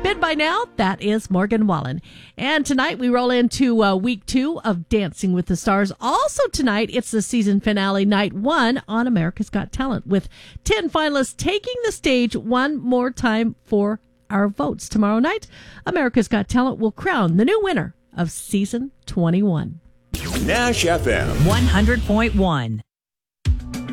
And by now, that is Morgan Wallen. And tonight we roll into week 2 of Dancing with the Stars. Also tonight, it's the season finale, night 1 on America's Got Talent, with 10 finalists taking the stage one more time for our votes. Tomorrow night, America's Got Talent will crown the new winner of season 21. Nash FM 100.1.